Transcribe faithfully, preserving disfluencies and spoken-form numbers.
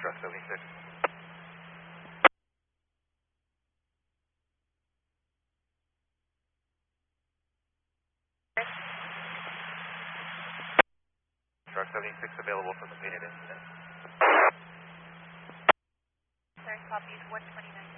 Truck seventy-six. Truck seventy-six available for completed incident. Sorry, copies one twenty-nine.